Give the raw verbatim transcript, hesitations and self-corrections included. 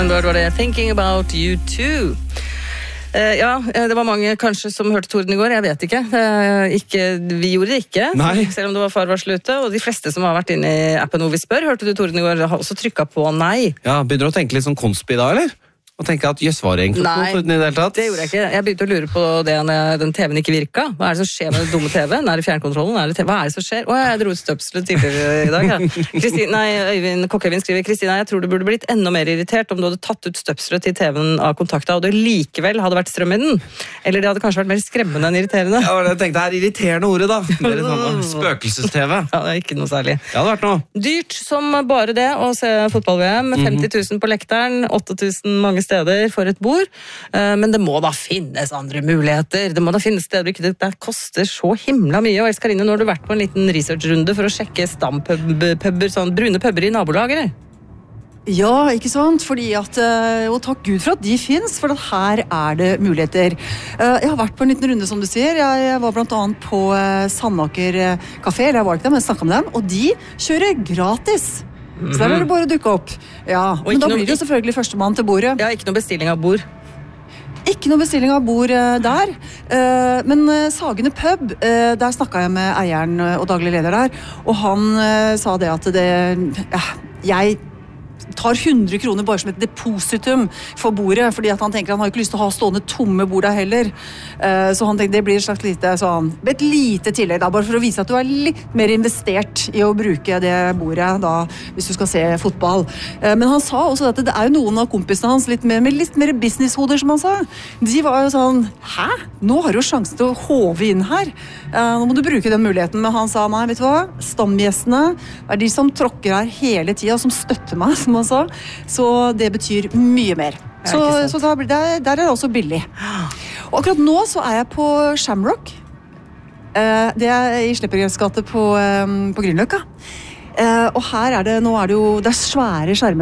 Da var det Thinking About You Too. Uh, ja, det var mange kanskje som hørte Torden i går, jeg vet ikke. Uh, ikke vi gjorde det ikke, Nei. Selv om det var farvarsel ute. Og de fleste som har vært inne i appen Hvor vi spør, hørte du Torden i går, har også trykket på nei. Ja, begynner du å tenke litt sånn konspi da, eller? Og tenke at jøss, var det egentlig Nei, noe Torden i det hele tatt? det gjorde jeg ikke. Jeg begynte å lure på det når den T V-en ikke virka. Hva er det som skjer med den dumme T V-en? Er det fjernkontrollen? Er det T V? Hva er det som skjer? Å, jeg dro ut støpselet tidligere i dag. Ja. Kristine, nei, Øyvind, Kokkøyvind skriver, Kristina, jeg tror du burde blitt enda mer irritert om du hadde tatt ut støpselet til T V-en av kontakta, og det likevel hadde vært strøm i den. Eller det hadde kanskje vært mer skremmende enn irriterende. Ja, jeg tenkte det er irriterende ordet da. Det er sånn spøkelses-T V. Ja, det er ikke noe særlig. Ja, det hadde vært noe. Dyrt som bare det å se fotball-V M. femti tusen på lekteren, åtte tusen mange steder for et bord. Men det må da finnes andre muligheter. Det må da finnes steder ikke det der koster så himla mye. Og Elskarine, nå har du vært på en liten researchrunde for å sjekke stampubber, sånn brune pubber i nabolaget, eller? Ja, ikke sant? Fordi at, og takk Gud for at de finnes, for at her er det muligheter. Jeg har vært på en liten runde, som du sier. Jeg var blant annet på Sandaker Café, eller jeg var ikke der, men jeg snakket med dem, og de kjører gratis. Så der er det bare å dukke opp. Ja, men da blir det selvfølgelig førstemann til bordet. Ja, ikke noe bestilling av bord. Ikke noe bestilling av bord der. Men Sagene pub, der snakket jeg med eieren og daglig leder der, og han sa det at det, ja, jeg tar hundre kroner bare som et depositum for bordet, fordi at han tenker han har ikke lyst til å ha stående tomme bord der heller. Så han tenker det blir et slags lite, sånn, et lite tillegg da, bare for å vise at du er litt mer investert i å bruke det bordet da, hvis du skal se fotball. Men han sa også at det er jo noen av kompisene hans litt mer, med litt mer businesshoder, som han sa. De var jo sånn, hæ? Nå har du sjansen til å håve inn her. Nå må du bruke den muligheten. Men han sa, nei, vet du hva? Stamgjestene er de som tråkker her hele tiden, som støtter meg, som han sa. Så det betyr mye mer. Så, så da, der, der er det også billig. Og akkurat nå så er jeg på Shamrock. Det er i Sleppergrens gate på, på Grünerløkka. Og her er det, nå er det jo, det er svære skjermer.